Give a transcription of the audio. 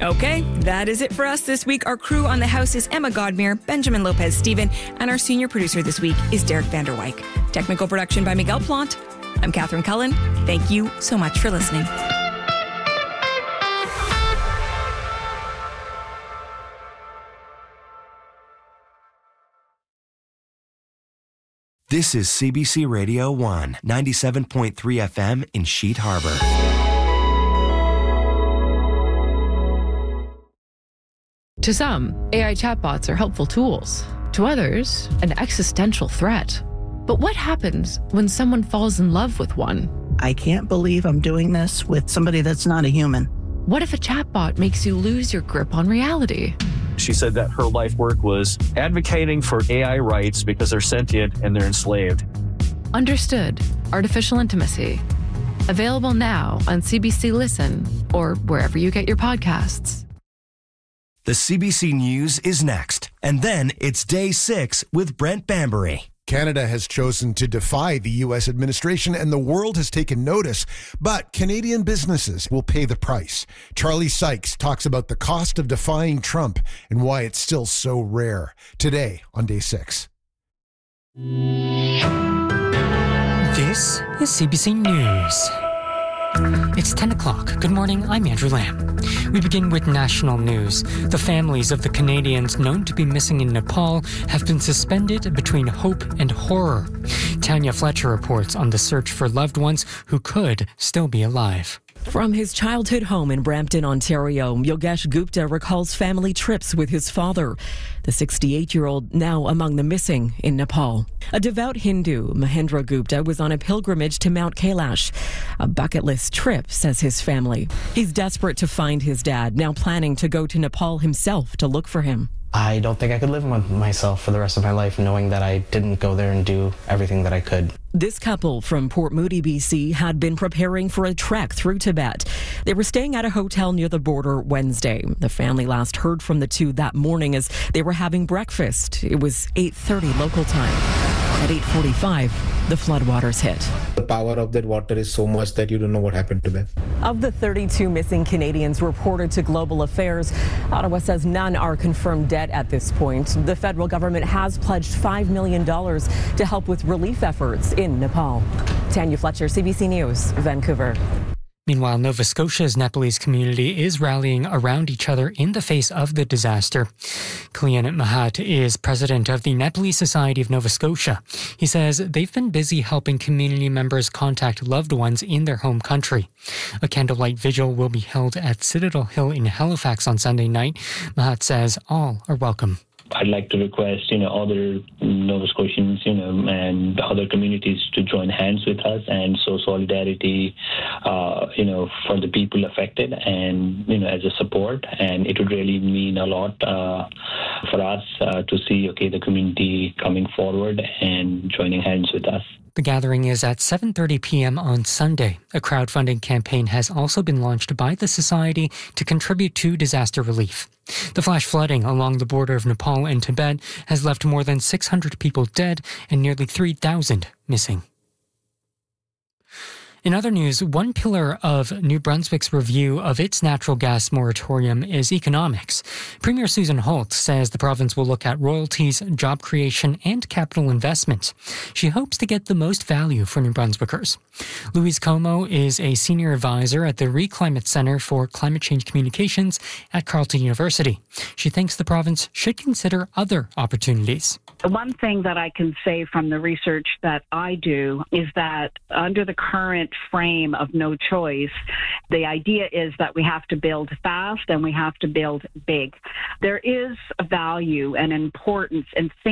Okay, that is it for us this week. Our crew on the house is Emma Godmere, Benjamin Lopez-Steven, and our senior producer this week is Derek Vanderwyk. Technical production by Miguel Plant. I'm Catherine Cullen. Thank you so much for listening. This is CBC Radio 1, 97.3 FM in Sheet Harbor. To some, AI chatbots are helpful tools. To others, an existential threat. But what happens when someone falls in love with one? I can't believe I'm doing this with somebody that's not a human. What if a chatbot makes you lose your grip on reality? She said that her life work was advocating for AI rights because they're sentient and they're enslaved. Understood. Artificial Intimacy. Available now on CBC Listen or wherever you get your podcasts. The CBC News is next. And then it's Day 6 with Brent Bambury. Canada has chosen to defy the U.S. administration and the world has taken notice, but Canadian businesses will pay the price. Charlie Sykes talks about the cost of defying Trump and why it's still so rare. Today on Day 6. This is CBC News. It's 10 o'clock. Good morning, I'm Andrew Lamb. We begin with national news. The families of the Canadians known to be missing in Nepal have been suspended between hope and horror. Tanya Fletcher reports on the search for loved ones who could still be alive. From his childhood home in Brampton, Ontario, Yogesh Gupta recalls family trips with his father, the 68-year-old now among the missing in Nepal. A devout Hindu, Mahendra Gupta was on a pilgrimage to Mount Kailash, a bucket list trip, says his family. He's desperate to find his dad, now planning to go to Nepal himself to look for him. I don't think I could live with myself for the rest of my life knowing that I didn't go there and do everything that I could. This couple from Port Moody, BC, had been preparing for a trek through Tibet. They were staying at a hotel near the border Wednesday. The family last heard from the two that morning as they were having breakfast. It was 8:30 local time. At 8:45, the floodwaters hit. The power of that water is so much that you don't know what happened to them. Of the 32 missing Canadians reported to Global Affairs, Ottawa says none are confirmed dead at this point. The federal government has pledged $5 million to help with relief efforts in Nepal. Tanya Fletcher, CBC News, Vancouver. Meanwhile, Nova Scotia's Nepalese community is rallying around each other in the face of the disaster. Kalyan Mahat is president of the Nepalese Society of Nova Scotia. He says they've been busy helping community members contact loved ones in their home country. A candlelight vigil will be held at Citadel Hill in Halifax on Sunday night. Mahat says all are welcome. I'd like to request, other Nova Scotians, and other communities to join hands with us and show solidarity, for the people affected and, as a support. And it would really mean a lot for us to see, the community coming forward and joining hands with us. The gathering is at 7:30 p.m. on Sunday. A crowdfunding campaign has also been launched by the Society to contribute to disaster relief. The flash flooding along the border of Nepal and Tibet has left more than 600 people dead and nearly 3,000 missing. In other news, one pillar of New Brunswick's review of its natural gas moratorium is economics. Premier Susan Holt says the province will look at royalties, job creation, and capital investment. She hopes to get the most value for New Brunswickers. Louise Como is a senior advisor at the Reclimate Centre for Climate Change Communications at Carleton University. She thinks the province should consider other opportunities. The one thing that I can say from the research that I do is that under the current frame of no choice, the idea is that we have to build fast and we have to build big. There is a value and importance in thinking